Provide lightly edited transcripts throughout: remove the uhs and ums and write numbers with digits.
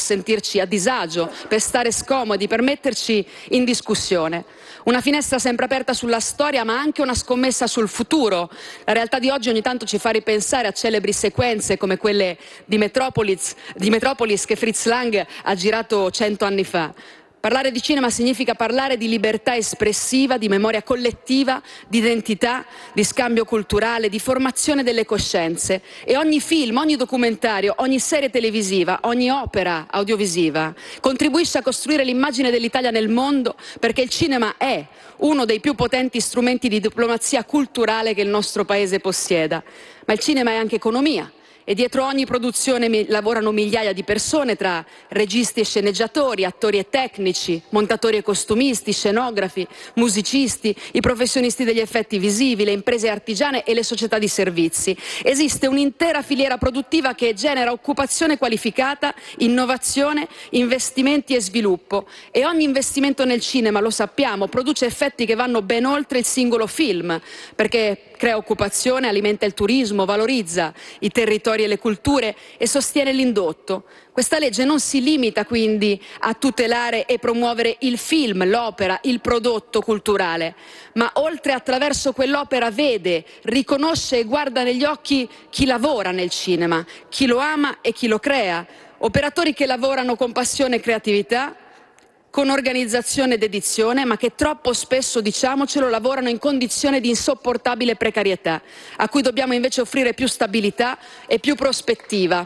sentirci a disagio, per stare scomodi, per metterci in discussione. Una finestra sempre aperta sulla storia, ma anche una scommessa sul futuro. La realtà di oggi ogni tanto ci fa ripensare a celebri sequenze come quelle di Metropolis che Fritz Lang ha girato 100 anni fa. Parlare di cinema significa parlare di libertà espressiva, di memoria collettiva, di identità, di scambio culturale, di formazione delle coscienze. E ogni film, ogni documentario, ogni serie televisiva, ogni opera audiovisiva contribuisce a costruire l'immagine dell'Italia nel mondo, perché il cinema è uno dei più potenti strumenti di diplomazia culturale che il nostro Paese possieda. Ma il cinema è anche economia. E dietro ogni produzione lavorano migliaia di persone, tra registi e sceneggiatori, attori e tecnici, montatori e costumisti, scenografi, musicisti, i professionisti degli effetti visivi, le imprese artigiane e le società di servizi. Esiste un'intera filiera produttiva che genera occupazione qualificata, innovazione, investimenti e sviluppo. E ogni investimento nel cinema, lo sappiamo, produce effetti che vanno ben oltre il singolo film, perché crea occupazione, alimenta il turismo, valorizza i territori e le culture e sostiene l'indotto. Questa legge non si limita quindi a tutelare e promuovere il film, l'opera, il prodotto culturale, ma oltre attraverso quell'opera vede, riconosce e guarda negli occhi chi lavora nel cinema, chi lo ama e chi lo crea, operatori che lavorano con passione e creatività, con organizzazione ed edizione, ma che troppo spesso, diciamocelo, lavorano in condizioni di insopportabile precarietà, a cui dobbiamo invece offrire più stabilità e più prospettiva.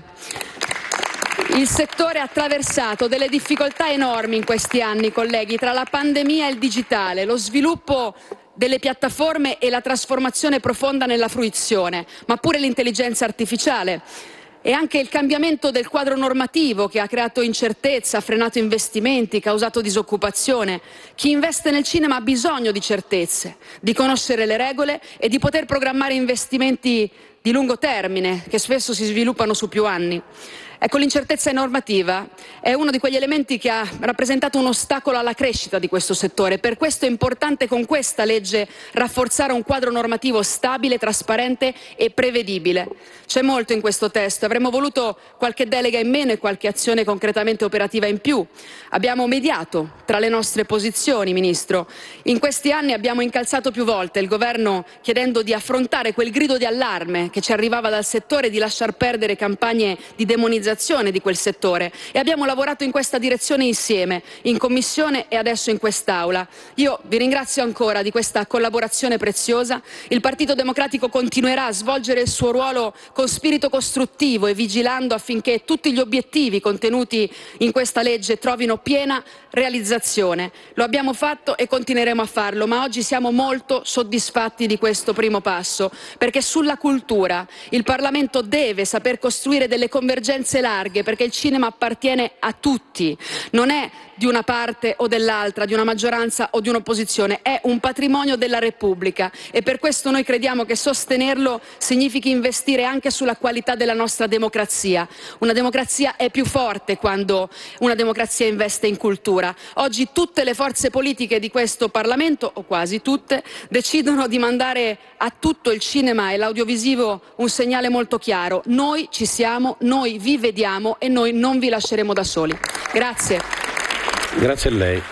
Il settore ha attraversato delle difficoltà enormi in questi anni, colleghi, tra la pandemia e il digitale, lo sviluppo delle piattaforme e la trasformazione profonda nella fruizione, ma pure l'intelligenza artificiale. E anche il cambiamento del quadro normativo che ha creato incertezza, ha frenato investimenti, causato disoccupazione. Chi investe nel cinema ha bisogno di certezze, di conoscere le regole e di poter programmare investimenti di lungo termine, che spesso si sviluppano su più anni. Ecco, l'incertezza normativa è uno di quegli elementi che ha rappresentato un ostacolo alla crescita di questo settore. Per questo è importante con questa legge rafforzare un quadro normativo stabile, trasparente e prevedibile. C'è molto in questo testo, avremmo voluto qualche delega in meno e qualche azione concretamente operativa in più. Abbiamo mediato tra le nostre posizioni, Ministro. In questi anni abbiamo incalzato più volte il Governo chiedendo di affrontare quel grido di allarme che ci arrivava dal settore, di lasciar perdere campagne di demonizzazione di quel settore, e abbiamo lavorato in questa direzione insieme, in Commissione e adesso in quest'Aula. Io vi ringrazio ancora di questa collaborazione preziosa. Il Partito Democratico continuerà a svolgere il suo ruolo con spirito costruttivo e vigilando affinché tutti gli obiettivi contenuti in questa legge trovino piena realizzazione. Lo abbiamo fatto e continueremo a farlo, ma oggi siamo molto soddisfatti di questo primo passo, perché sulla cultura il Parlamento deve saper costruire delle convergenze larghe, perché il cinema appartiene a tutti, non è di una parte o dell'altra, di una maggioranza o di un'opposizione, è un patrimonio della Repubblica e per questo noi crediamo che sostenerlo significhi investire anche sulla qualità della nostra democrazia. Una democrazia è più forte quando una democrazia investe in cultura. Oggi tutte le forze politiche di questo Parlamento, o quasi tutte, decidono di mandare a tutto il cinema e l'audiovisivo un segnale molto chiaro: noi ci siamo, noi vi vediamo e noi non vi lasceremo da soli. Grazie. Grazie a lei.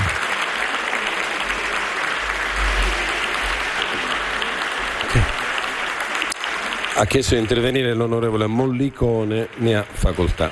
Ha chiesto di intervenire l'onorevole Mollicone, ne ha facoltà.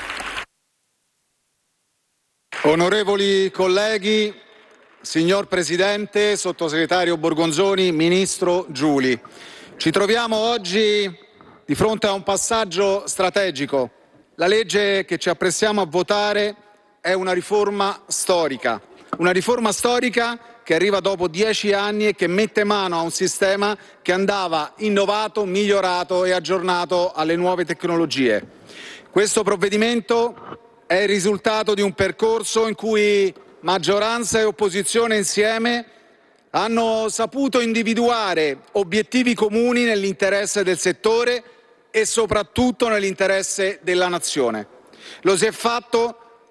Onorevoli colleghi, signor Presidente, Sottosegretario Borgonzoni, Ministro Giuli, ci troviamo oggi di fronte a un passaggio strategico. La legge che ci apprestiamo a votare è una riforma storica che arriva dopo 10 anni e che mette mano a un sistema che andava innovato, migliorato e aggiornato alle nuove tecnologie. Questo provvedimento è il risultato di un percorso in cui maggioranza e opposizione insieme hanno saputo individuare obiettivi comuni nell'interesse del settore e soprattutto nell'interesse della nazione. Lo si è fatto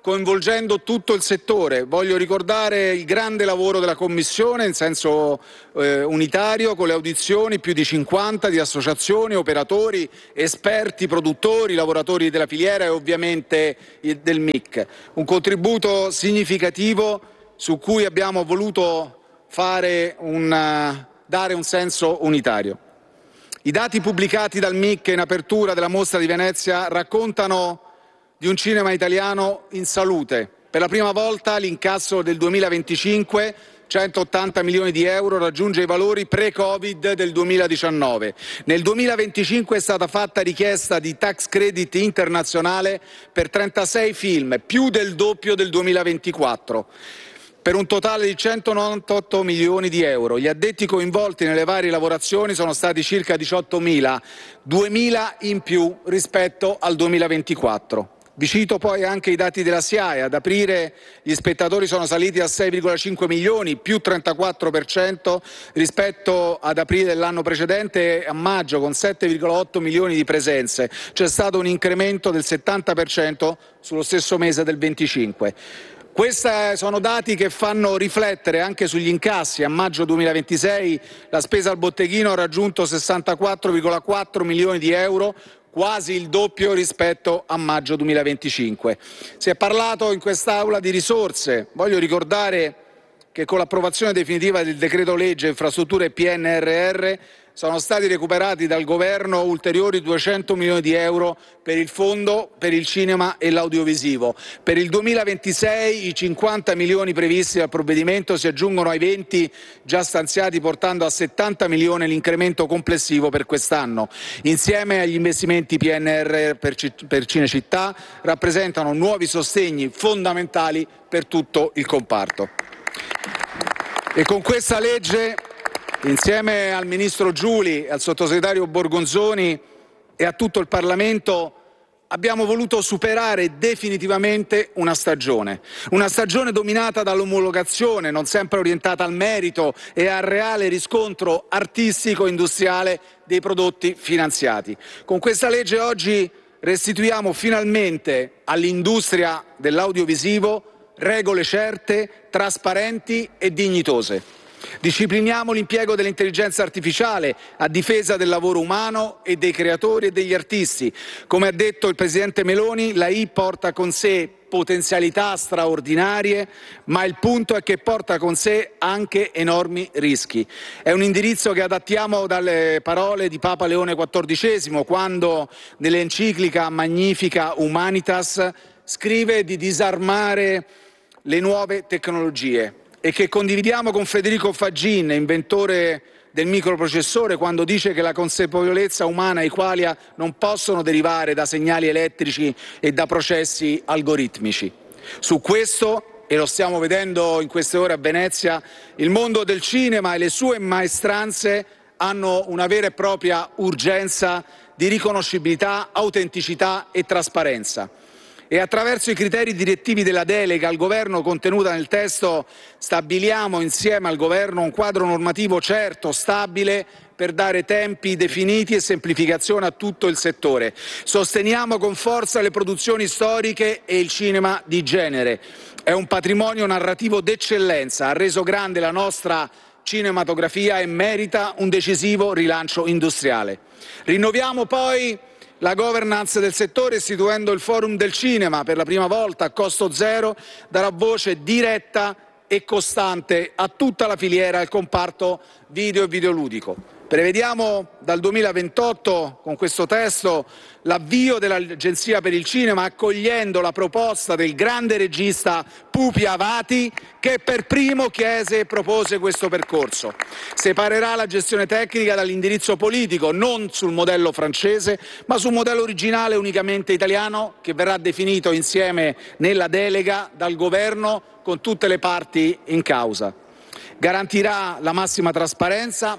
coinvolgendo tutto il settore. Voglio ricordare il grande lavoro della Commissione in senso unitario, con le audizioni più di 50 di associazioni, operatori, esperti, produttori, lavoratori della filiera e ovviamente del MIC. Un contributo significativo su cui abbiamo voluto dare un senso unitario. I dati pubblicati dal MIC in apertura della Mostra di Venezia raccontano di un cinema italiano in salute. Per la prima volta l'incasso del 2025, 180 milioni di euro, raggiunge i valori pre-Covid del 2019. Nel 2025 è stata fatta richiesta di tax credit internazionale per 36 film, più del doppio del 2024. Per un totale di 198 milioni di euro. Gli addetti coinvolti nelle varie lavorazioni sono stati circa 18.000, 2.000 in più rispetto al 2024. Vi cito poi anche i dati della SIAE. Ad aprile gli spettatori sono saliti a 6,5 milioni, più 34% rispetto ad aprile dell'anno precedente, a maggio con 7,8 milioni di presenze. C'è stato un incremento del 70% sullo stesso mese del 25. Questi sono dati che fanno riflettere anche sugli incassi. A maggio 2026 la spesa al botteghino ha raggiunto 64,4 milioni di euro, quasi il doppio rispetto a maggio 2025. Si è parlato in quest'Aula di risorse. Voglio ricordare che con l'approvazione definitiva del decreto legge infrastrutture PNRR sono stati recuperati dal Governo ulteriori 200 milioni di euro per il Fondo per il cinema e l'audiovisivo. Per il 2026 i 50 milioni previsti dal provvedimento si aggiungono ai 20 già stanziati, portando a 70 milioni l'incremento complessivo per quest'anno. Insieme agli investimenti PNRR per Cinecittà rappresentano nuovi sostegni fondamentali per tutto il comparto. E con questa legge, insieme al Ministro Giuli, al Sottosegretario Borgonzoni e a tutto il Parlamento, abbiamo voluto superare definitivamente una stagione dominata dall'omologazione, non sempre orientata al merito e al reale riscontro artistico-industriale dei prodotti finanziati. Con questa legge oggi restituiamo finalmente all'industria dell'audiovisivo regole certe, trasparenti e dignitose. Discipliniamo l'impiego dell'intelligenza artificiale a difesa del lavoro umano e dei creatori e degli artisti. Come ha detto il Presidente Meloni, la I porta con sé potenzialità straordinarie, ma il punto è che porta con sé anche enormi rischi. È un indirizzo che adattiamo dalle parole di Papa Leone XIV, quando nell'enciclica Magnifica Humanitas scrive di disarmare le nuove tecnologie, e che condividiamo con Federico Faggin, inventore del microprocessore, quando dice che la consapevolezza umana e qualia non possono derivare da segnali elettrici e da processi algoritmici. Su questo, e lo stiamo vedendo in queste ore a Venezia, il mondo del cinema e le sue maestranze hanno una vera e propria urgenza di riconoscibilità, autenticità e trasparenza. E attraverso i criteri direttivi della delega al Governo contenuta nel testo stabiliamo insieme al Governo un quadro normativo certo, stabile, per dare tempi definiti e semplificazione a tutto il settore. Sosteniamo con forza le produzioni storiche e il cinema di genere. È un patrimonio narrativo d'eccellenza, ha reso grande la nostra cinematografia e merita un decisivo rilancio industriale. Rinnoviamo poi la governance del settore, istituendo il Forum del Cinema. Per la prima volta, a costo zero, darà voce diretta e costante a tutta la filiera e al comparto video e videoludico. Prevediamo dal 2028, con questo testo, l'avvio dell'Agenzia per il Cinema, accogliendo la proposta del grande regista Pupi Avati, che per primo chiese e propose questo percorso. Separerà la gestione tecnica dall'indirizzo politico, non sul modello francese, ma sul modello originale unicamente italiano, che verrà definito insieme nella delega dal Governo con tutte le parti in causa. Garantirà la massima trasparenza,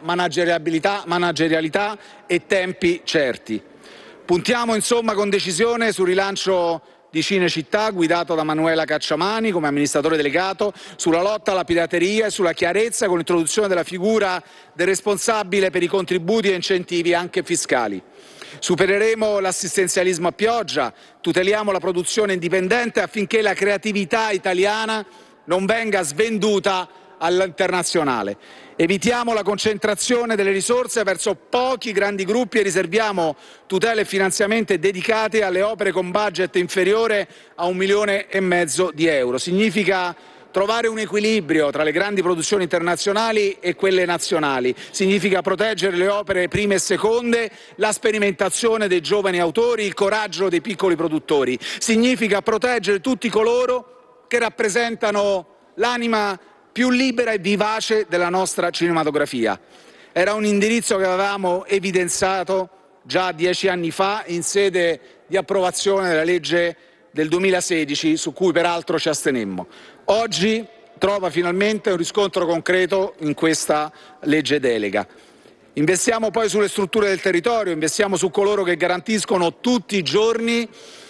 managerialità e tempi certi. Puntiamo insomma con decisione sul rilancio di Cinecittà, guidato da Manuela Cacciamani come amministratore delegato, sulla lotta alla pirateria e sulla chiarezza con l'introduzione della figura del responsabile per i contributi e incentivi anche fiscali. Supereremo l'assistenzialismo a pioggia, tuteliamo la produzione indipendente affinché la creatività italiana non venga svenduta all'internazionale. Evitiamo la concentrazione delle risorse verso pochi grandi gruppi e riserviamo tutele e finanziamenti dedicati alle opere con budget inferiore a 1,5 milioni di euro. Significa trovare un equilibrio tra le grandi produzioni internazionali e quelle nazionali. Significa proteggere le opere prime e seconde, la sperimentazione dei giovani autori, il coraggio dei piccoli produttori. Significa proteggere tutti coloro che rappresentano l'anima più libera e vivace della nostra cinematografia. Era un indirizzo che avevamo evidenziato già 10 anni fa in sede di approvazione della legge del 2016, su cui peraltro ci astenemmo. Oggi trova finalmente un riscontro concreto in questa legge delega. Investiamo poi sulle strutture del territorio, investiamo su coloro che garantiscono tutti i giorni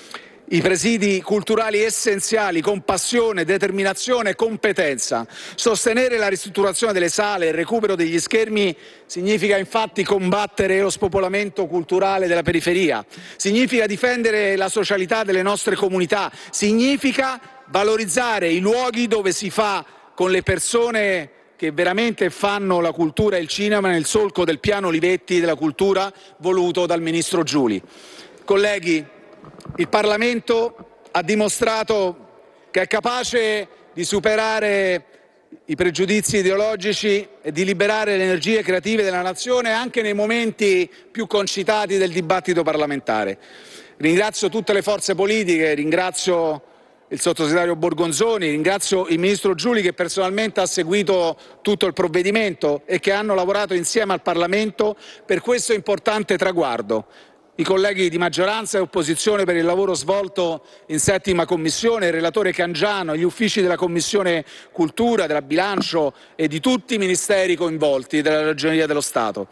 i presidi culturali essenziali con passione, determinazione e competenza. Sostenere la ristrutturazione delle sale e il recupero degli schermi significa infatti combattere lo spopolamento culturale della periferia, significa difendere la socialità delle nostre comunità, significa valorizzare i luoghi dove si fa con le persone che veramente fanno la cultura e il cinema nel solco del piano Olivetti della cultura voluto dal ministro Giuli. Colleghi, il Parlamento ha dimostrato che è capace di superare i pregiudizi ideologici e di liberare le energie creative della nazione anche nei momenti più concitati del dibattito parlamentare. Ringrazio tutte le forze politiche, ringrazio il sottosegretario Borgonzoni, ringrazio il ministro Giuli che personalmente ha seguito tutto il provvedimento e che hanno lavorato insieme al Parlamento per questo importante traguardo. I colleghi di maggioranza e opposizione per il lavoro svolto in 7ª Commissione, il relatore Cangiano, gli uffici della Commissione Cultura, della Bilancio e di tutti i ministeri coinvolti della Ragioneria dello Stato.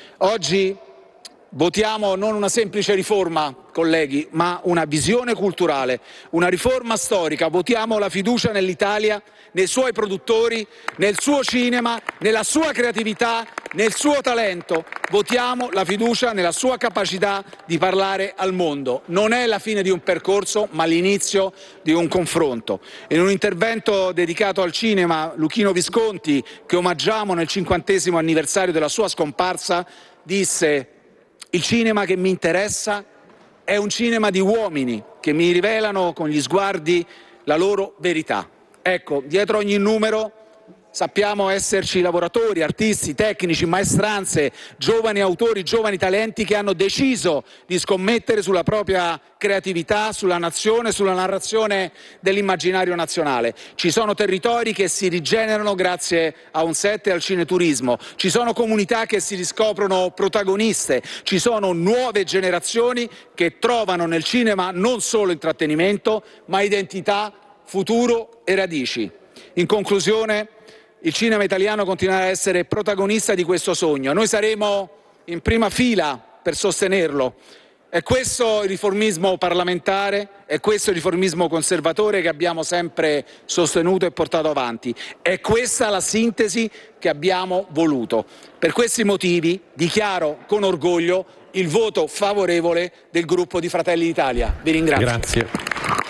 Oggi votiamo non una semplice riforma, colleghi, ma una visione culturale, una riforma storica. Votiamo la fiducia nell'Italia, nei suoi produttori, nel suo cinema, nella sua creatività, nel suo talento. Votiamo la fiducia nella sua capacità di parlare al mondo. Non è la fine di un percorso, ma l'inizio di un confronto. In un intervento dedicato al cinema, Luchino Visconti, che omaggiamo nel 50° anniversario della sua scomparsa, disse: «Il cinema che mi interessa è un cinema di uomini che mi rivelano con gli sguardi la loro verità». Ecco, dietro ogni numero sappiamo esserci lavoratori, artisti, tecnici, maestranze, giovani autori, giovani talenti che hanno deciso di scommettere sulla propria creatività, sulla nazione, sulla narrazione dell'immaginario nazionale. Ci sono territori che si rigenerano grazie a un set e al cineturismo, ci sono comunità che si riscoprono protagoniste, ci sono nuove generazioni che trovano nel cinema non solo intrattenimento, ma identità, futuro e radici. In conclusione, il cinema italiano continuerà a essere protagonista di questo sogno. Noi saremo in prima fila per sostenerlo. È questo il riformismo parlamentare, è questo il riformismo conservatore che abbiamo sempre sostenuto e portato avanti. È questa la sintesi che abbiamo voluto. Per questi motivi dichiaro con orgoglio il voto favorevole del gruppo di Fratelli d'Italia. Vi ringrazio. Grazie.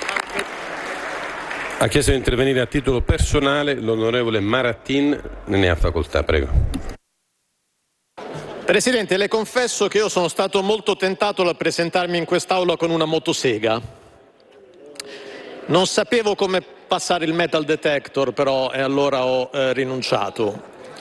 Ha chiesto di intervenire a titolo personale l'onorevole Marattin, ne ha facoltà, prego. Presidente, le confesso che io sono stato molto tentato dal presentarmi in quest'Aula con una motosega. Non sapevo come passare il metal detector, però, e allora ho rinunciato.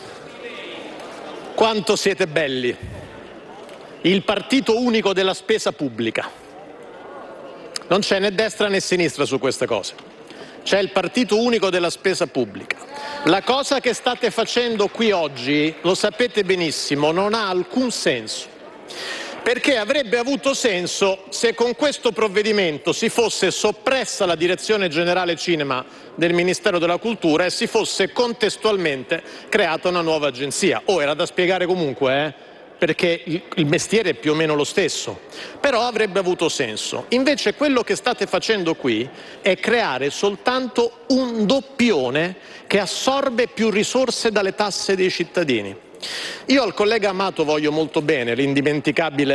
Quanto siete belli! Il partito unico della spesa pubblica. Non c'è né destra né sinistra su queste cose. C'è il partito unico della spesa pubblica. La cosa che state facendo qui oggi, lo sapete benissimo, non ha alcun senso. Perché avrebbe avuto senso se con questo provvedimento si fosse soppressa la Direzione Generale Cinema del Ministero della Cultura e si fosse contestualmente creata una nuova agenzia. Era da spiegare comunque, perché il mestiere è più o meno lo stesso, però avrebbe avuto senso. Invece quello che state facendo qui è creare soltanto un doppione che assorbe più risorse dalle tasse dei cittadini. Io al collega Amato voglio molto bene, l'indimenticabile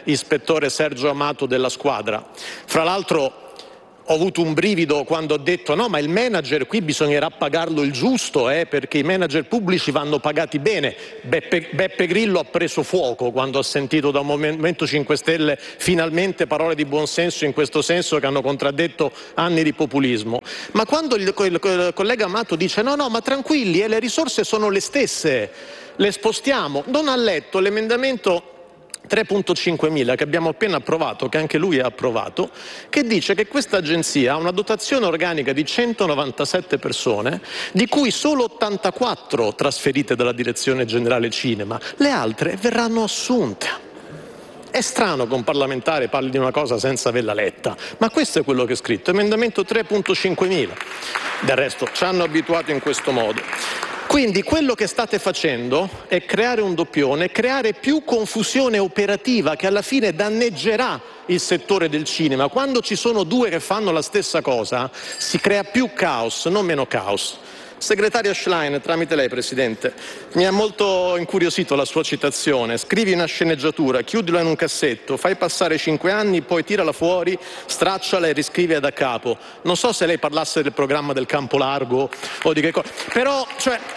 ispettore Sergio Amato della squadra. Fra l'altro ho avuto un brivido quando ho detto no, ma il manager qui bisognerà pagarlo il giusto, perché i manager pubblici vanno pagati bene. Beppe Grillo ha preso fuoco quando ha sentito da un Movimento 5 Stelle finalmente parole di buonsenso in questo senso che hanno contraddetto anni di populismo. Ma quando il collega Amato dice no, ma tranquilli, le risorse sono le stesse, le spostiamo, non ha letto l'emendamento 3.5000 che abbiamo appena approvato, che anche lui ha approvato, che dice che questa agenzia ha una dotazione organica di 197 persone, di cui solo 84 trasferite dalla Direzione Generale Cinema, le altre verranno assunte. È strano che un parlamentare parli di una cosa senza averla letta, ma questo è quello che è scritto, emendamento 3.5000. Del resto ci hanno abituato in questo modo. Quindi quello che state facendo è creare un doppione, creare più confusione operativa che alla fine danneggerà il settore del cinema. Quando ci sono due che fanno la stessa cosa si crea più caos, non meno caos. Segretaria Schlein, tramite lei Presidente, mi ha molto incuriosito la sua citazione. Scrivi una sceneggiatura, chiudila in un cassetto, fai passare 5 anni, poi tirala fuori, stracciala e riscrivi da capo. Non so se lei parlasse del programma del Campo Largo o di che cosa, però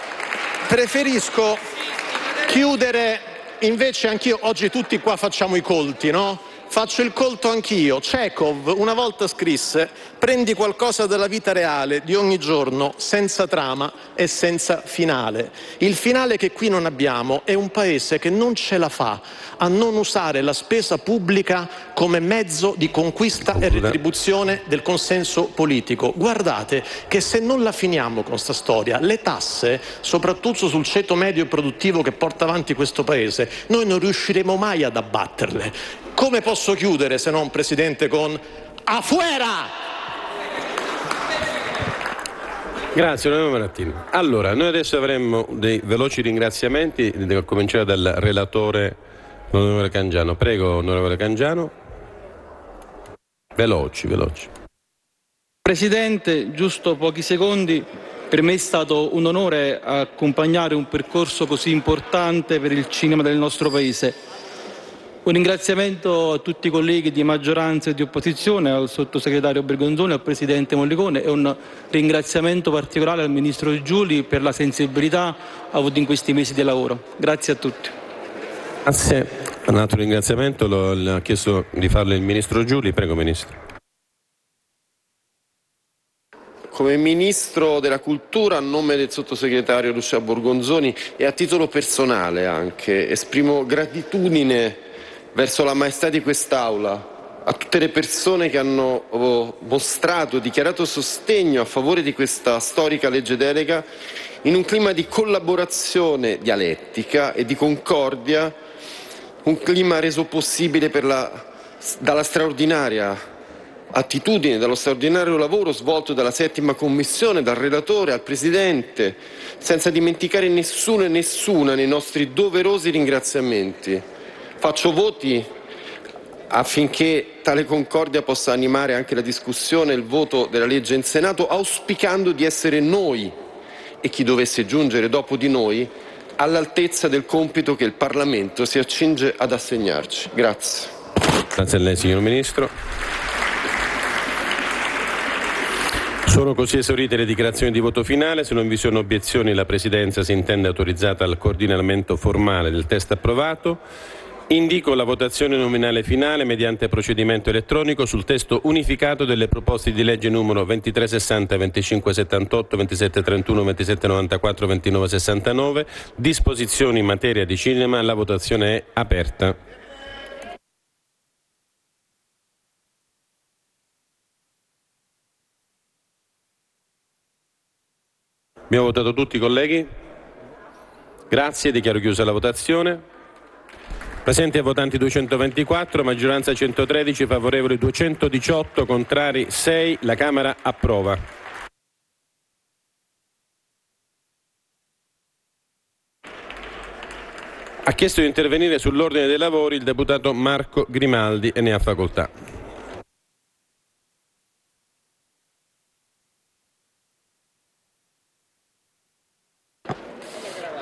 preferisco chiudere. Invece anch'io, oggi tutti qua facciamo i colti, no? Faccio il colto anch'io. Chekhov una volta scrisse: prendi qualcosa dalla vita reale di ogni giorno, senza trama e senza finale. Il finale che qui non abbiamo è un paese che non ce la fa a non usare la spesa pubblica come mezzo di conquista e retribuzione del consenso politico. Guardate che se non la finiamo con sta storia, le tasse, soprattutto sul ceto medio e produttivo che porta avanti questo paese, noi non riusciremo mai ad abbatterle. Come posso chiudere se non, Presidente, con afuera? Grazie, onorevole Marattini. Allora, noi adesso avremmo dei veloci ringraziamenti, a cominciare dal relatore, l'onorevole Cangiano. Prego, onorevole Cangiano. Veloci. Presidente, giusto pochi secondi. Per me è stato un onore accompagnare un percorso così importante per il cinema del nostro Paese. Un ringraziamento a tutti i colleghi di maggioranza e di opposizione, al sottosegretario Bergonzoni, al presidente Mollicone e un ringraziamento particolare al ministro Giuli per la sensibilità avuta in questi mesi di lavoro. Grazie a tutti. Grazie. Un altro ringraziamento ha chiesto di farlo il ministro Giuli. Prego, ministro. Come Ministro della Cultura, a nome del sottosegretario Lucia Borgonzoni e a titolo personale anche, esprimo gratitudine verso la maestà di quest'Aula, a tutte le persone che hanno mostrato, dichiarato sostegno a favore di questa storica legge delega in un clima di collaborazione dialettica e di concordia, un clima reso possibile dalla straordinaria attitudine, dallo straordinario lavoro svolto dalla 7ª Commissione, dal relatore al Presidente, senza dimenticare nessuno e nessuna nei nostri doverosi ringraziamenti. Faccio voti affinché tale concordia possa animare anche la discussione e il voto della legge in Senato, auspicando di essere noi e chi dovesse giungere dopo di noi all'altezza del compito che il Parlamento si accinge ad assegnarci. Grazie. Grazie a lei, signor Ministro. Sono così esaurite le dichiarazioni di voto finale. Se non vi sono obiezioni, la Presidenza si intende autorizzata al coordinamento formale del testo approvato. Indico la votazione nominale finale mediante procedimento elettronico sul testo unificato delle proposte di legge numero 2360, 2578, 2731, 2794, 2969, disposizioni in materia di cinema. La votazione è aperta. Abbiamo votato tutti, colleghi? Grazie, dichiaro chiusa la votazione. Presenti e votanti 224, maggioranza 113, favorevoli 218, contrari 6. La Camera approva. Ha chiesto di intervenire sull'ordine dei lavori il deputato Marco Grimaldi e ne ha facoltà.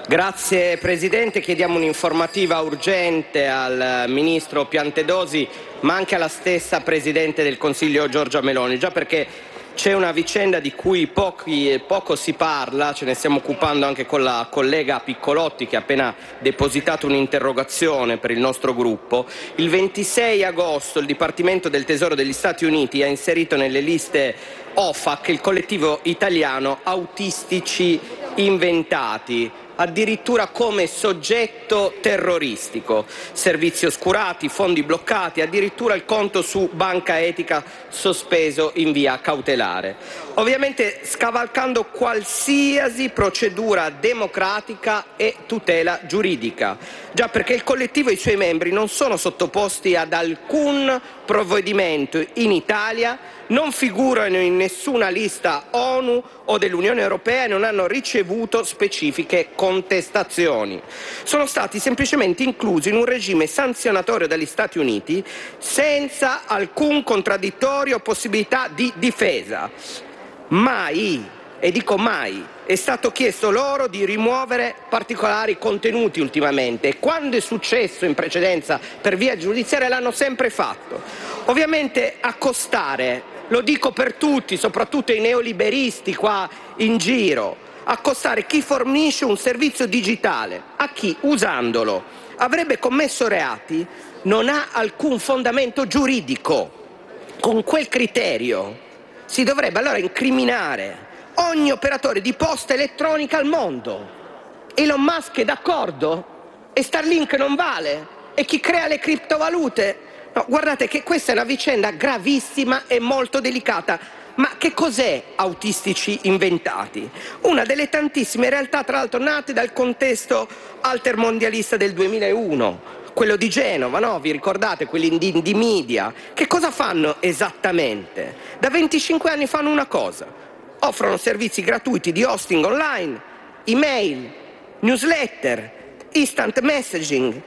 Grazie Presidente, chiediamo un'informativa urgente al Ministro Piantedosi, ma anche alla stessa Presidente del Consiglio Giorgia Meloni, già perché c'è una vicenda di cui poco si parla, ce ne stiamo occupando anche con la collega Piccolotti che ha appena depositato un'interrogazione per il nostro gruppo. Il 26 agosto il Dipartimento del Tesoro degli Stati Uniti ha inserito nelle liste OFAC il collettivo italiano Autistici Inventati, addirittura come soggetto terroristico, servizi oscurati, fondi bloccati, addirittura il conto su Banca Etica sospeso in via cautelare, ovviamente scavalcando qualsiasi procedura democratica e tutela giuridica, già perché il collettivo e i suoi membri non sono sottoposti ad alcun provvedimento in Italia, non figurano in nessuna lista ONU o dell'Unione Europea e non hanno ricevuto specifiche contestazioni. Sono stati semplicemente inclusi in un regime sanzionatorio dagli Stati Uniti senza alcun contraddittorio o possibilità di difesa. Mai, e dico mai, è stato chiesto loro di rimuovere particolari contenuti ultimamente e quando è successo in precedenza per via giudiziaria l'hanno sempre fatto. Ovviamente accostare, lo dico per tutti, soprattutto i neoliberisti qua in giro, accostare chi fornisce un servizio digitale a chi, usandolo, avrebbe commesso reati non ha alcun fondamento giuridico. Con quel criterio si dovrebbe allora incriminare ogni operatore di posta elettronica al mondo. Elon Musk è d'accordo? E Starlink non vale? E chi crea le criptovalute? No, guardate che questa è una vicenda gravissima e molto delicata. Ma che cos'è Autistici Inventati? Una delle tantissime realtà, tra l'altro, nate dal contesto altermondialista del 2001, quello di Genova, no? Vi ricordate? Quelli di media. Che cosa fanno esattamente? Da 25 anni fanno una cosa: offrono servizi gratuiti di hosting online, email, newsletter, instant messaging.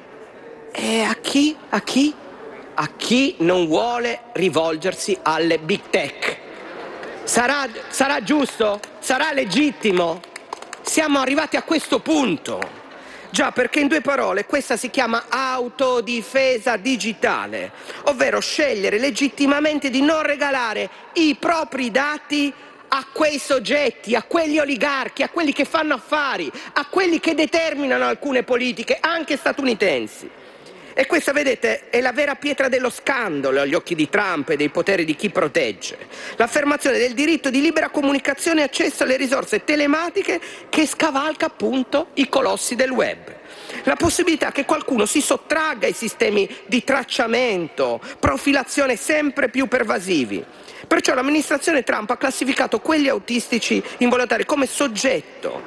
E a chi? A chi? A chi non vuole rivolgersi alle big tech. Sarà giusto? Sarà legittimo? Siamo arrivati a questo punto. Già, perché in due parole questa si chiama autodifesa digitale, ovvero scegliere legittimamente di non regalare i propri dati a quei soggetti, a quegli oligarchi, a quelli che fanno affari, a quelli che determinano alcune politiche, anche statunitensi. E questa, vedete, è la vera pietra dello scandalo agli occhi di Trump e dei poteri di chi protegge. L'affermazione del diritto di libera comunicazione e accesso alle risorse telematiche che scavalca appunto i colossi del web. La possibilità che qualcuno si sottragga ai sistemi di tracciamento, profilazione sempre più pervasivi. Perciò l'amministrazione Trump ha classificato quegli autistici involontari come soggetto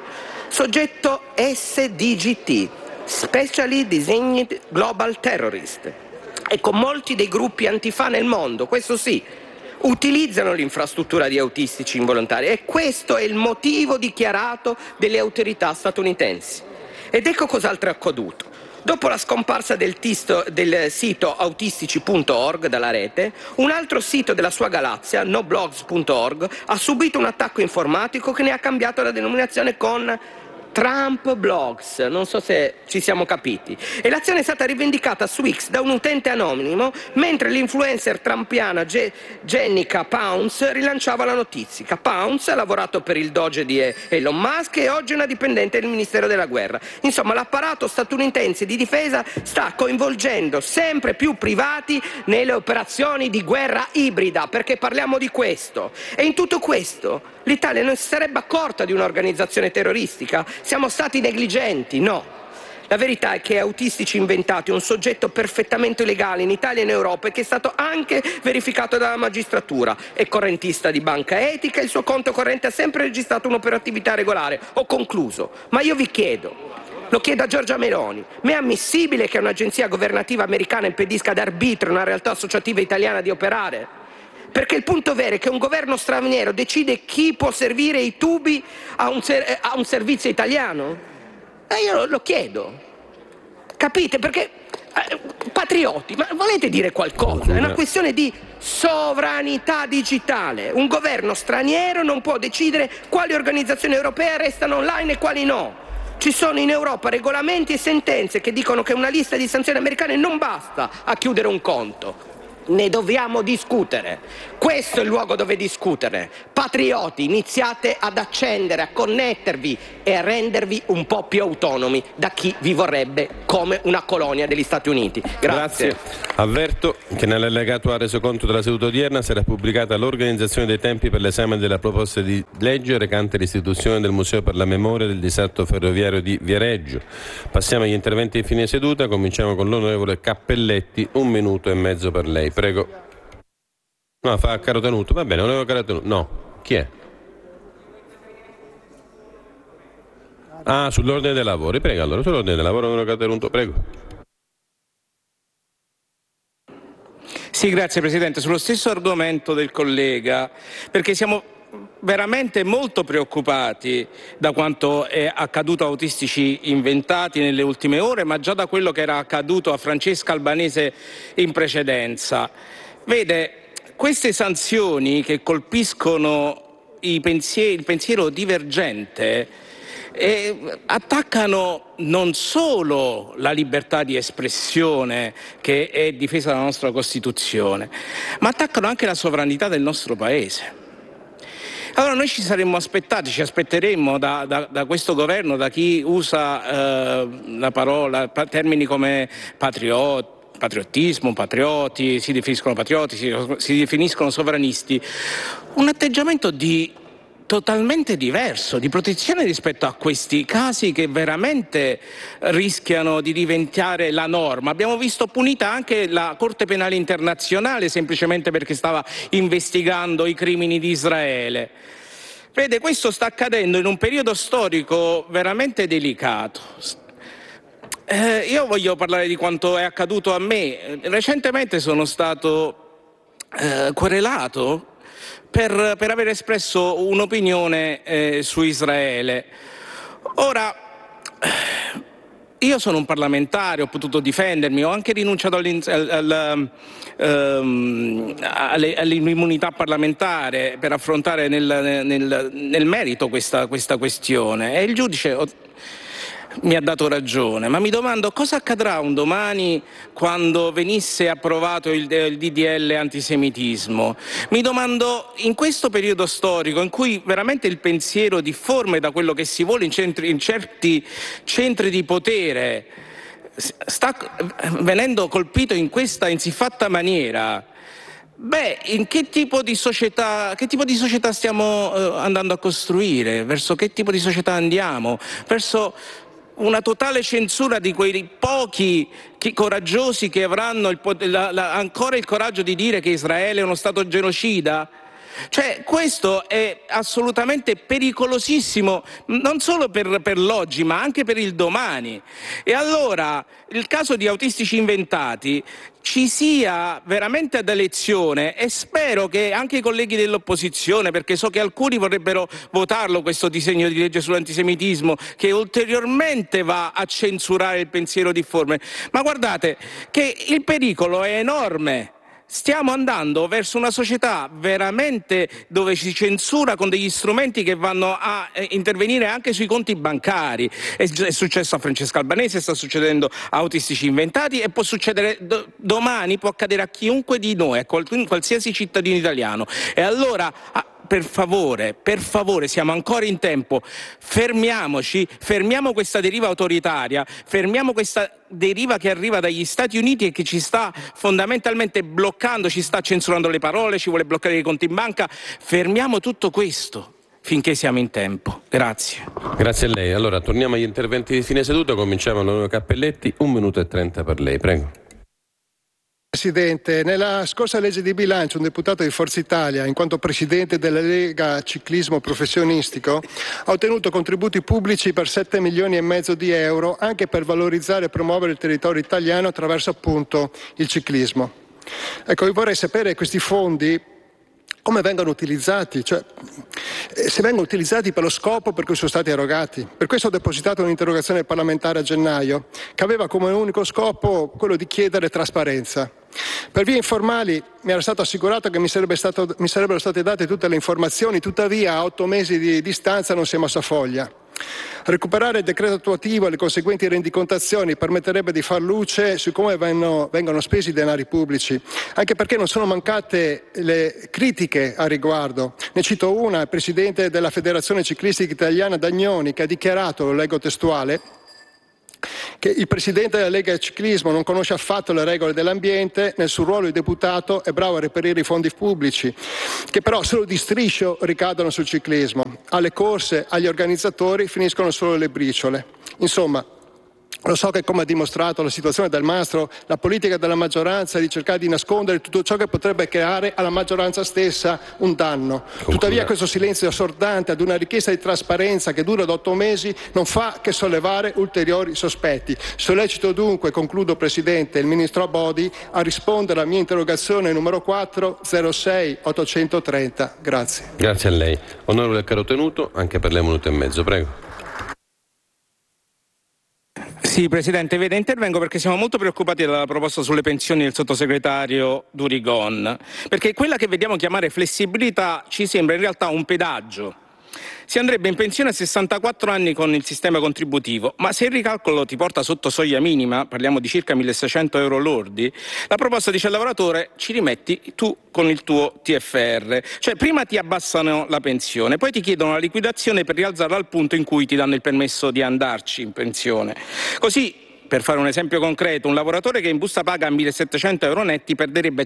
SDGT. Specially Designed Global Terrorist. Ecco, molti dei gruppi antifa nel mondo, questo sì, utilizzano l'infrastruttura di autistici involontari e questo è il motivo dichiarato delle autorità statunitensi. Ed ecco cos'altro è accaduto. Dopo la scomparsa del sito autistici.org dalla rete, un altro sito della sua galassia, noblogs.org, ha subito un attacco informatico che ne ha cambiato la denominazione con Trump Blogs, non so se ci siamo capiti. E l'azione è stata rivendicata su X da un utente anonimo, mentre l'influencer trumpiana Jennica Pounce rilanciava la notizia. Pounce ha lavorato per il Doge di Elon Musk e oggi è una dipendente del Ministero della Guerra. Insomma, l'apparato statunitense di difesa sta coinvolgendo sempre più privati nelle operazioni di guerra ibrida, perché parliamo di questo. E in tutto questo l'Italia non si sarebbe accorta di un'organizzazione terroristica? Siamo stati negligenti? No. La verità è che Autistici Inventati è un soggetto perfettamente legale in Italia e in Europa e che è stato anche verificato dalla magistratura. È correntista di Banca Etica e il suo conto corrente ha sempre registrato un'operatività regolare. Ho concluso. Ma io vi chiedo, lo chiedo a Giorgia Meloni, ma è ammissibile che un'agenzia governativa americana impedisca ad arbitrio una realtà associativa italiana di operare? Perché il punto vero è che un governo straniero decide chi può servire i tubi a un servizio italiano? Io lo chiedo. Capite? Perché patrioti, ma volete dire qualcosa? È una questione di sovranità digitale. Un governo straniero non può decidere quali organizzazioni europee restano online e quali no. Ci sono in Europa regolamenti e sentenze che dicono che una lista di sanzioni americane non basta a chiudere un conto. Ne dobbiamo discutere. Questo è il luogo dove discutere. Patrioti, iniziate ad accendere, a connettervi e a rendervi un po' più autonomi da chi vi vorrebbe come una colonia degli Stati Uniti. Grazie. Avverto che nell'allegato A resoconto della seduta odierna sarà pubblicata l'organizzazione dei tempi per l'esame della proposta di legge recante l'istituzione del Museo per la memoria del disastro ferroviario di Viareggio. Passiamo agli interventi di fine seduta. Cominciamo con l'onorevole Cappelletti. 1 minuto e mezzo per lei. Prego. No, fa Carotenuto. Va bene, onorevole Carotenuto. No. Chi è? Ah, sull'ordine dei lavori. Prego, allora, sull'ordine dei lavori, onorevole Carotenuto. Prego. Sì, grazie Presidente. Sullo stesso argomento del collega, perché siamo veramente molto preoccupati da quanto è accaduto a Autistici Inventati nelle ultime ore, ma già da quello che era accaduto a Francesca Albanese in precedenza. Vede, queste sanzioni che colpiscono il pensiero divergente attaccano non solo la libertà di espressione che è difesa dalla nostra Costituzione, ma attaccano anche la sovranità del nostro Paese. Allora noi ci aspetteremmo da questo governo, da chi usa termini come patriottismo, patrioti, si definiscono sovranisti, un atteggiamento totalmente diverso, di protezione rispetto a questi casi che veramente rischiano di diventare la norma. Abbiamo visto punita anche la Corte Penale Internazionale semplicemente perché stava investigando i crimini di Israele. Vede, questo sta accadendo in un periodo storico veramente delicato. Io voglio parlare di quanto è accaduto a me. Recentemente sono stato querelato per aver espresso un'opinione su Israele. Ora, io sono un parlamentare, ho potuto difendermi, ho anche rinunciato all'immunità parlamentare per affrontare nel merito questa questione, e il giudice mi ha dato ragione, ma mi domando cosa accadrà un domani quando venisse approvato il DDL antisemitismo. Mi domando, in questo periodo storico in cui veramente il pensiero difforme da quello che si vuole in certi centri di potere sta venendo colpito in questa siffatta maniera, in che tipo di società stiamo andando a costruire? Verso che tipo di società andiamo? Verso una totale censura di quei pochi coraggiosi che avranno ancora il coraggio di dire che Israele è uno stato genocida? Cioè, questo è assolutamente pericolosissimo, non solo per l'oggi, ma anche per il domani. E allora, il caso di Autistici Inventati ci sia veramente ad lezione, e spero che anche i colleghi dell'opposizione, perché so che alcuni vorrebbero votarlo questo disegno di legge sull'antisemitismo, che ulteriormente va a censurare il pensiero difforme, ma guardate che il pericolo è enorme. Stiamo andando verso una società veramente dove si censura con degli strumenti che vanno a intervenire anche sui conti bancari. È successo a Francesca Albanese, sta succedendo a Autistici Inventati e può succedere domani, può accadere a chiunque di noi, a qualsiasi cittadino italiano. E allora per favore, siamo ancora in tempo, fermiamoci, fermiamo questa deriva autoritaria, fermiamo questa deriva che arriva dagli Stati Uniti e che ci sta fondamentalmente bloccando, ci sta censurando le parole, ci vuole bloccare i conti in banca. Fermiamo tutto questo finché siamo in tempo. Grazie. Grazie a lei. Allora, torniamo agli interventi di fine seduta, cominciamo con Cappelletti, 1 minuto e 30 per lei, prego. Presidente, nella scorsa legge di bilancio un deputato di Forza Italia, in quanto presidente della Lega Ciclismo Professionistico, ha ottenuto contributi pubblici per 7 milioni e mezzo di euro anche per valorizzare e promuovere il territorio italiano attraverso appunto il ciclismo. Ecco, io vorrei sapere questi fondi come vengono utilizzati, cioè se vengono utilizzati per lo scopo per cui sono stati erogati. Per questo ho depositato un'interrogazione parlamentare a gennaio che aveva come unico scopo quello di chiedere trasparenza. Per vie informali mi era stato assicurato che mi sarebbero state date tutte le informazioni, tuttavia a 8 mesi di distanza non si è mossa foglia. Recuperare il decreto attuativo e le conseguenti rendicontazioni permetterebbe di far luce su come vengono spesi i denari pubblici, anche perché non sono mancate le critiche a riguardo. Ne cito una: il presidente della Federazione Ciclistica Italiana Dagnoni, che ha dichiarato, lo leggo testuale, che il presidente della Lega Ciclismo non conosce affatto le regole dell'ambiente, nel suo ruolo di deputato è bravo a reperire i fondi pubblici, che però solo di striscio ricadono sul ciclismo. Alle corse, agli organizzatori finiscono solo le briciole. Insomma, lo so che, come ha dimostrato la situazione del Mastro, la politica della maggioranza è di cercare di nascondere tutto ciò che potrebbe creare alla maggioranza stessa un danno. Tuttavia questo silenzio assordante ad una richiesta di trasparenza che dura da 8 mesi non fa che sollevare ulteriori sospetti. Sollecito dunque, concludo Presidente, il Ministro Abodi a rispondere alla mia interrogazione numero 4-06-830. Grazie. Grazie a lei. Onorevole Carotenuto, anche per lei 1 minuto e mezzo, prego. Sì, Presidente, vede, intervengo perché siamo molto preoccupati dalla proposta sulle pensioni del sottosegretario Durigon, perché quella che vediamo chiamare flessibilità ci sembra in realtà un pedaggio. Si andrebbe in pensione a 64 anni con il sistema contributivo, ma se il ricalcolo ti porta sotto soglia minima, parliamo di circa 1.600 euro lordi, la proposta dice al lavoratore: ci rimetti tu con il tuo TFR. Cioè prima ti abbassano la pensione, poi ti chiedono la liquidazione per rialzarla al punto in cui ti danno il permesso di andarci in pensione. Così, per fare un esempio concreto, un lavoratore che in busta paga 1.700 euro netti perderebbe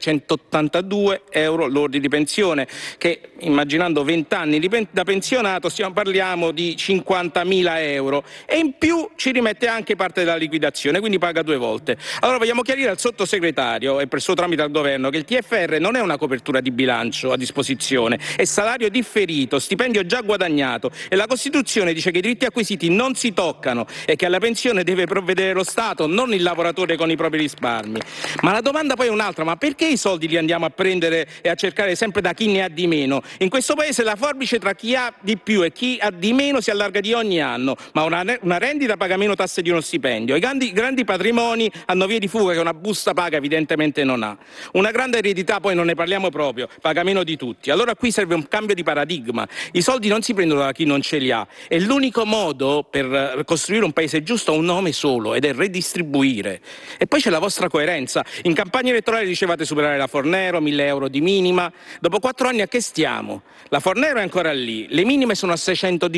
182 euro lordi di pensione, che immaginando 20 anni da pensionato parliamo di 50.000 euro, e in più ci rimette anche parte della liquidazione, quindi paga 2 volte. Allora vogliamo chiarire al sottosegretario e per suo tramite al governo che il TFR non è una copertura di bilancio a disposizione, è salario differito, stipendio già guadagnato, e la Costituzione dice che i diritti acquisiti non si toccano e che alla pensione deve provvedere lo Stato, non il lavoratore con i propri risparmi. Ma la domanda poi è un'altra: ma perché i soldi li andiamo a prendere e a cercare sempre da chi ne ha di meno? In questo paese la forbice tra chi ha di più e chi ha di meno si allarga di ogni anno, ma una rendita paga meno tasse di uno stipendio, i grandi patrimoni hanno vie di fuga che una busta paga evidentemente non ha, una grande eredità poi non ne parliamo proprio, paga meno di tutti. Allora qui serve un cambio di paradigma, i soldi non si prendono da chi non ce li ha, e l'unico modo per costruire un paese giusto ha un nome solo, ed è redistribuire. E poi c'è la vostra coerenza. In campagna elettorale dicevate superare la Fornero, 1.000 euro di minima. Dopo 4 anni a che stiamo? La Fornero è ancora lì, le minime sono a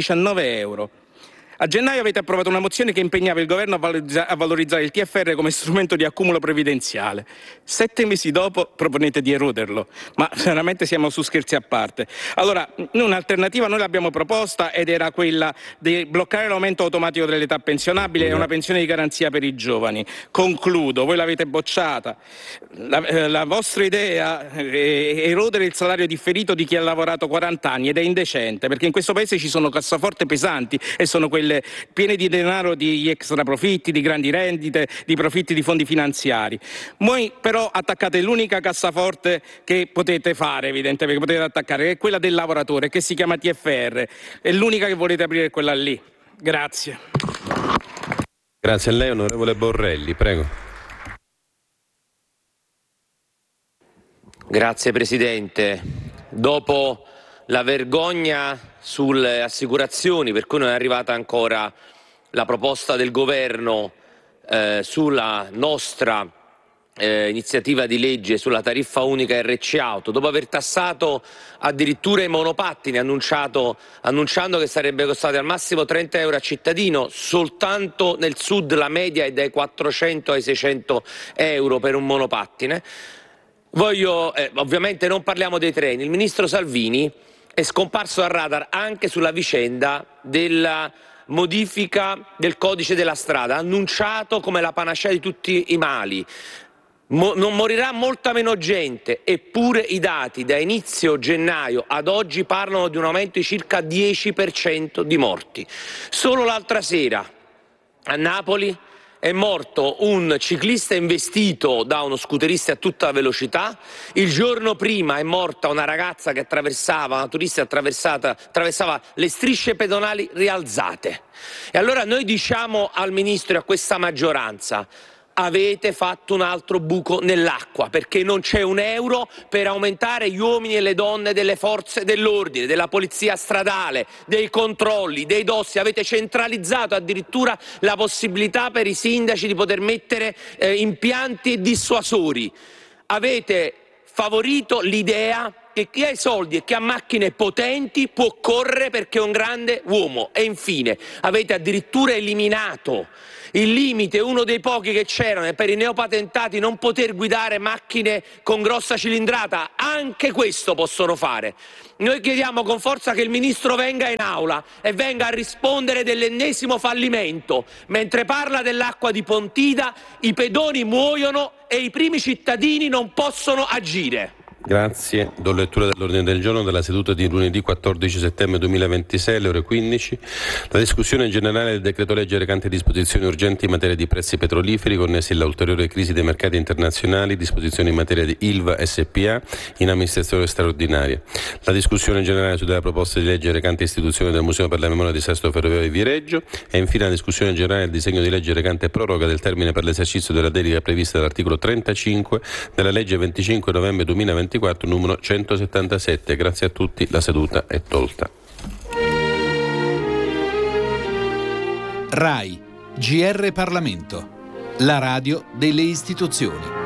619 euro. A gennaio avete approvato una mozione che impegnava il governo a valorizzare il TFR come strumento di accumulo previdenziale. 7 mesi dopo proponete di eroderlo. Ma veramente siamo su scherzi a parte. Allora, un'alternativa noi l'abbiamo proposta, ed era quella di bloccare l'aumento automatico dell'età pensionabile e una pensione di garanzia per i giovani. Concludo, voi l'avete bocciata. La vostra idea è erodere il salario differito di chi ha lavorato 40 anni, ed è indecente, perché in questo paese ci sono cassaforte pesanti e sono quelle piene di denaro di extra profitti, di grandi rendite, di profitti di fondi finanziari. Voi però attaccate l'unica cassaforte che potete fare, evidentemente, che potete attaccare, che è quella del lavoratore, che si chiama TFR. E l'unica che volete aprire è quella lì. Grazie. Grazie a lei, onorevole Borrelli, prego. Grazie Presidente. Dopo la vergogna sulle assicurazioni, per cui non è arrivata ancora la proposta del governo sulla nostra iniziativa di legge sulla tariffa unica RC Auto, dopo aver tassato addirittura i monopattini, annunciando che sarebbe costato al massimo 30 euro a cittadino, soltanto nel sud la media è dai 400 ai 600 euro per un monopattine. Ovviamente non parliamo dei treni. Il ministro Salvini è scomparso dal radar anche sulla vicenda della modifica del codice della strada, annunciato come la panacea di tutti i mali. Non morirà molta meno gente, eppure i dati da inizio gennaio ad oggi parlano di un aumento di circa 10% di morti. Solo l'altra sera a Napoli è morto un ciclista investito da uno scooterista a tutta velocità. Il giorno prima è morta una ragazza che una turista attraversava le strisce pedonali rialzate. E allora noi diciamo al Ministro e a questa maggioranza: avete fatto un altro buco nell'acqua, perché non c'è un euro per aumentare gli uomini e le donne delle forze dell'ordine, della polizia stradale, dei controlli, dei dossi. Avete centralizzato addirittura la possibilità per i sindaci di poter mettere impianti dissuasori. Avete favorito l'idea che chi ha i soldi e chi ha macchine potenti può correre perché è un grande uomo. E infine avete addirittura eliminato il limite, uno dei pochi che c'erano, per i neopatentati non poter guidare macchine con grossa cilindrata. Anche questo possono fare. Noi chiediamo con forza che il Ministro venga in aula e venga a rispondere dell'ennesimo fallimento. Mentre parla dell'acqua di Pontida, i pedoni muoiono e i primi cittadini non possono agire. Grazie. Do lettura dell'ordine del giorno della seduta di lunedì 14 settembre 2026 alle ore 15. La discussione generale del decreto legge recante disposizioni urgenti in materia di prezzi petroliferi connessi alla ulteriore crisi dei mercati internazionali, disposizioni in materia di Ilva SPA in amministrazione straordinaria. La discussione generale sulla proposta di legge recante istituzione del Museo per la Memoria di Sesto Ferroviario di Viareggio e infine la discussione generale del disegno di legge recante proroga del termine per l'esercizio della delega prevista dall'articolo 35 della legge 25 novembre 2024 numero 177. Grazie a tutti, la seduta è tolta. RAI GR Parlamento, la radio delle istituzioni.